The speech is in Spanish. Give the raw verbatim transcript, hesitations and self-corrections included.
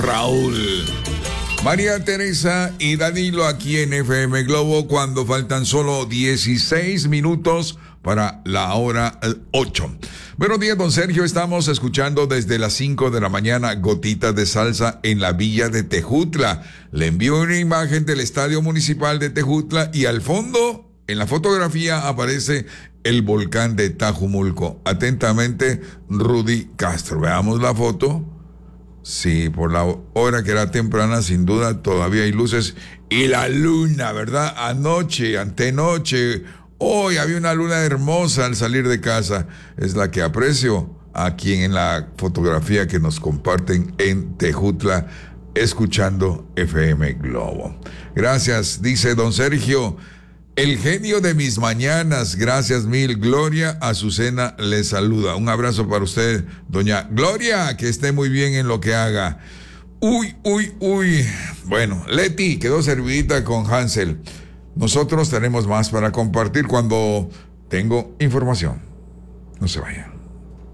Raúl. María Teresa y Danilo aquí en F M Globo cuando faltan solo dieciséis minutos para la hora ocho. Buenos días, don Sergio. Estamos escuchando desde las cinco de la mañana Gotitas de Salsa en la villa de Tejutla. Le envío una imagen del Estadio Municipal de Tejutla y al fondo, en la fotografía, aparece el volcán de Tajumulco. Atentamente, Rudy Castro. Veamos la foto. Sí, por la hora que era temprana, sin duda, todavía hay luces. Y la luna, ¿verdad? Anoche, antenoche, hoy había una luna hermosa al salir de casa. Es la que aprecio aquí en la fotografía que nos comparten en Tejutla, escuchando F M Globo. Gracias, dice don Sergio. El genio de mis mañanas, gracias mil. Gloria Azucena le saluda. Un abrazo para usted, doña Gloria, que esté muy bien en lo que haga. Uy, uy, uy. Bueno, Leti quedó servidita con Hansel. Nosotros tenemos más para compartir cuando tengo información. No se vaya.